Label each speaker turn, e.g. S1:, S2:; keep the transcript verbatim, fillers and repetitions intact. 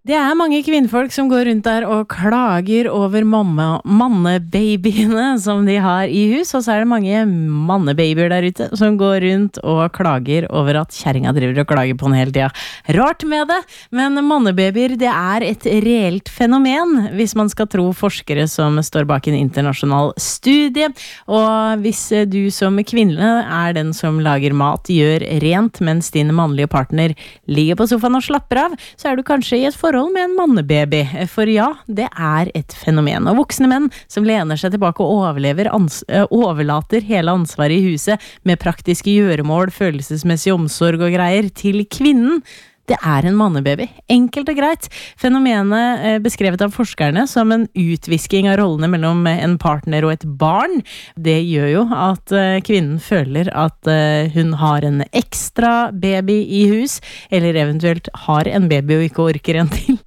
S1: Det er mange kvinnfolk som går rundt der og klager over mamma, mannebabyene som de har i hus, og så er det mange mannebabyer der ute som går rundt og klager over at kjerringa driver og klager på den hele tida. Rart med det, men mannebabyer det er et reelt fenomen, hvis man skal tro forskere som står bak en internasjonal studie, og hvis du som kvinne er den som lager mat, gjør rent, mens din mannlige partner ligger på sofaen og slapper av, så er du kanskje i et forhold med en mannebaby, for ja, det er et fenomen. Og voksne menn som lener seg tilbake og overlever ans- overlater hele ansvaret i huset med praktiske gjøremål, følelsesmessig omsorg og greier til kvinnen, det er en mannebaby. Enkelt og greit. Fenomenet eh, beskrevet av forskerne som en utvisking av rollene mellom en partner og et barn. Det gjør jo at eh, kvinnen føler at eh, hun har en ekstra baby i hus, eller eventuelt har en baby og ikke orker en til.